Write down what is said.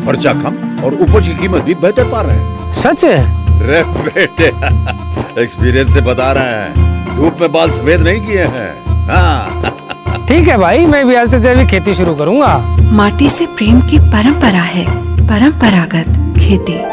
खर्चा कम और उपज की कीमत भी बेहतर पा रहे हैं। सच है? रे बेटे एक्सपीरियंस से बता रहे हैं, धूप में बाल सफेद नहीं किए हैं। हाँ। ठीक है भाई, मैं भी आज से जैविक खेती शुरू करूंगा। माटी से प्रेम की परंपरा है, परंपरागत खेती।